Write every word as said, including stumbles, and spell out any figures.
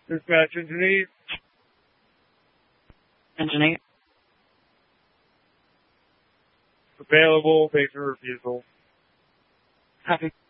Dispatch engine eight. Engine eight. Available, patient refusal. Copy.